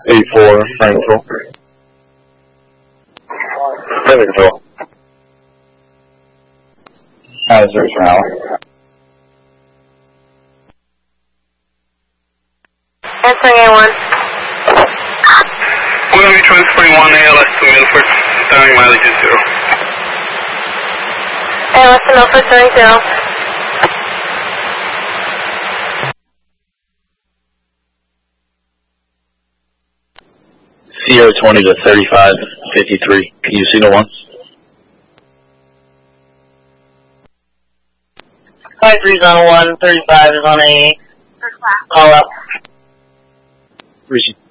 84, Frankville. Frankville. Hazards rally. Answering A1. 1 Choice 21 ALS to Milford, starting mileage is 0. ALS to Milford, starting 0. Sierra 20 to 35, 53. Can you signal once? 53's on 1, 35 is on A8. Call up. Reaching